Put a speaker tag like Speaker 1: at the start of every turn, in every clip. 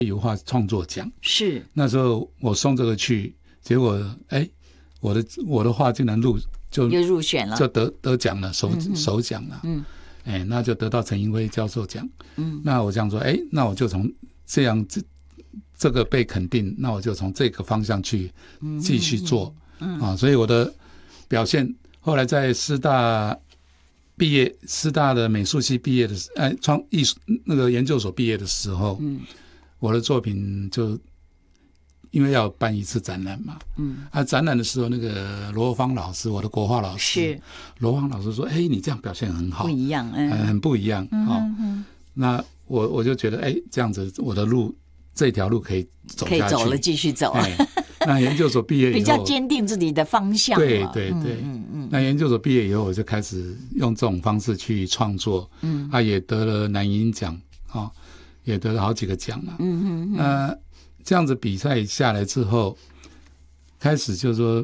Speaker 1: 油画创作奖，
Speaker 2: 是
Speaker 1: 那时候我送这个去，结果我的画竟然就
Speaker 2: 又入选了，
Speaker 1: 就得奖了，首奖了。那就得到陈英辉教授奖。那我这样说，那我就从这个被肯定，那我就从这个方向去继续做。所以我的表现后来在师大的美术系毕业的艺术那个研究所毕业的时候，我的作品就因为要办一次展览嘛，展览的时候，那个罗芳老师，我的国画老师，罗芳老师说：“你这样表现很好，
Speaker 2: 不一样，
Speaker 1: 很不一样。”那我就觉得，这样子我的路这条路可以走下去，
Speaker 2: 可以走了，继续走。
Speaker 1: 那研究所毕业以后，
Speaker 2: 比较坚定自己的方向。
Speaker 1: 对。那研究所毕业以后，我就开始用这种方式去创作。也得了南银奖，也得了好几个奖了。这样子比赛下来之后，开始就是说，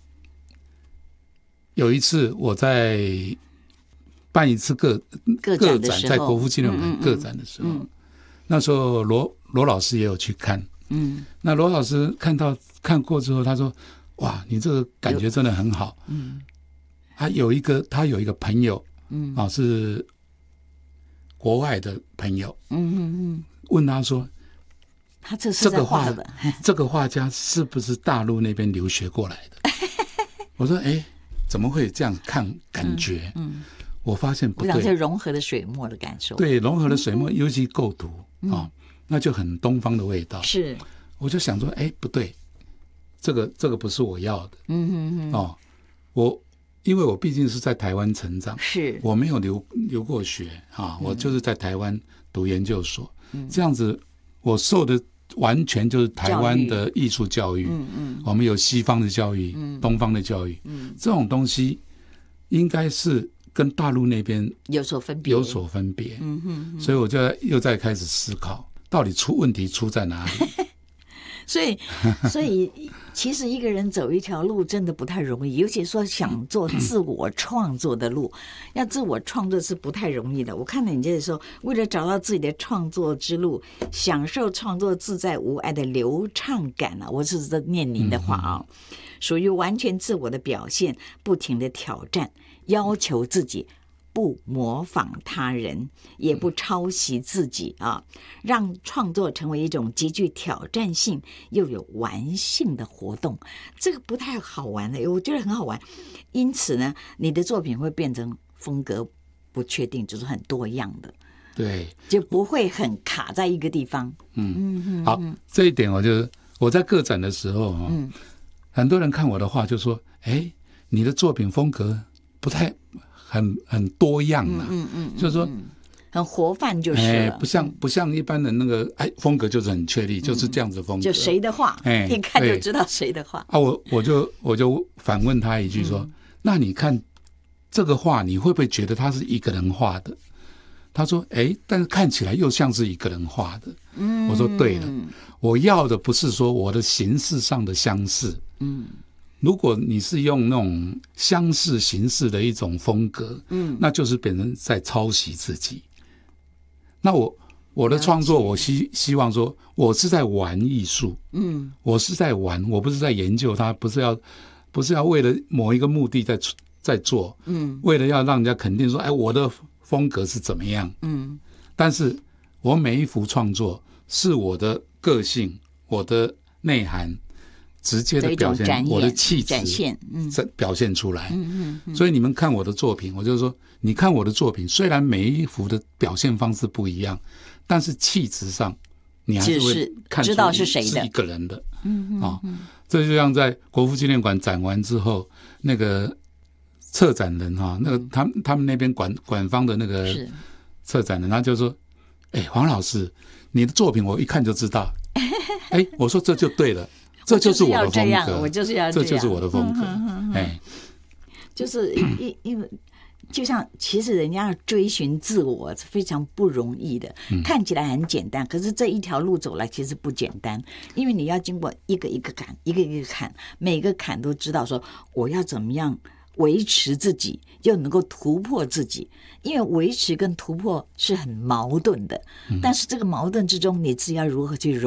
Speaker 1: 有一次我在办一次个展，在国父纪念馆个展的时候，那时候罗老师也有去看。那罗老师看过之后，他说：“哇，你这个感觉真的很好。”他有一个朋友，是国外的朋友，问他说：“
Speaker 2: 他这是在画的，
Speaker 1: 这个画家是不是大陆那边留学过来的？”我说：“怎么会这样看感觉？”我发现不对，
Speaker 2: 我想是融合了水墨的感受。
Speaker 1: 对，融合了水墨，尤其构图那就很东方的味道。
Speaker 2: 是，
Speaker 1: 我就想说，不对，这个不是我要的。因为我毕竟是在台湾成长，
Speaker 2: 是
Speaker 1: 我没有留过学我就是在台湾读研究所，这样子我受的完全就是台湾的艺术教育。我们有西方的教育，东方的教育，这种东西应该是跟大陆那边
Speaker 2: 有所分别。
Speaker 1: 所以我就又再开始思考，到底问题出在哪里？
Speaker 2: 所以其实一个人走一条路真的不太容易，尤其说想做自我创作的路，要自我创作是不太容易的。我看到你这里说，为了找到自己的创作之路，享受创作自在无碍的流畅感我是在念您的话属于完全自我的表现，不停的挑战，要求自己不模仿他人，也不抄袭自己让创作成为一种极具挑战性又有玩性的活动。这个不太好玩的，我觉得很好玩。因此呢，你的作品会变成风格不确定，就是很多样的，
Speaker 1: 对，
Speaker 2: 就不会很卡在一个地方。
Speaker 1: 好，这一点我在个展的时候很多人看我的画就说：“你的作品风格不太很多样就是说
Speaker 2: 很活泛就是了，
Speaker 1: 不像一般的那个风格就是很确立，就是这样子的风格，
Speaker 2: 就谁的画一看就知道谁的画
Speaker 1: 我就反问他一句说：“那你看这个画，你会不会觉得他是一个人画的？”他说：“但是看起来又像是一个人画的。”我说：“对了，我要的不是说我的形式上的相似，如果你是用那种相似形式的一种风格，那就是变成在抄袭自己。那我的创作，我希望说，我是在玩艺术，我是在玩，我不是在研究它，不是要为了某一个目的在做，为了要让人家肯定说，我的风格是怎么样，但是我每一幅创作是我的个性，我的内涵。直接的表现我的气质表现出来。所以你们看我的作品，我就说，你看我的作品，虽然每一幅的表现方式不一样，但是气质上你还是会看出
Speaker 2: 知道是谁的，
Speaker 1: 是一个人的。这就像在国父纪念馆展完之后，那个策展人那个他们那边馆方的那个策展人，他就说：“黄老师，你的作品我一看就知道。”我说这就对了。这就是我的风格，
Speaker 2: 我就是要这样，
Speaker 1: 这就是我的风格。
Speaker 2: 就是因为就像其实人家要追寻自我是非常不容易的，看起来很简单，可是这一条路走来其实不简单，因为你要经过一个一个坎，一个一个坎，每个坎都知道说我要怎么样维持自己，又能够突破自己。因为维持跟突破是很矛盾的，但是这个矛盾之中，你自己要如何去